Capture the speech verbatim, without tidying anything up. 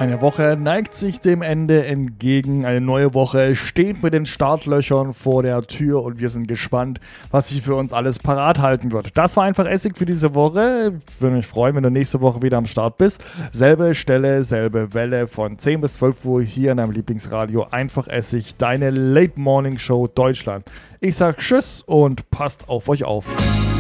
Eine Woche neigt sich dem Ende entgegen. Eine neue Woche steht mit den Startlöchern vor der Tür und wir sind gespannt, was sich für uns alles parat halten wird. Das war einfach Essig für diese Woche. Ich würde mich freuen, wenn du nächste Woche wieder am Start bist. Selbe Stelle, selbe Welle von zehn bis zwölf Uhr hier in deinem Lieblingsradio. Einfach Essig, deine Late Morning Show Deutschland. Ich sag Tschüss und passt auf euch auf.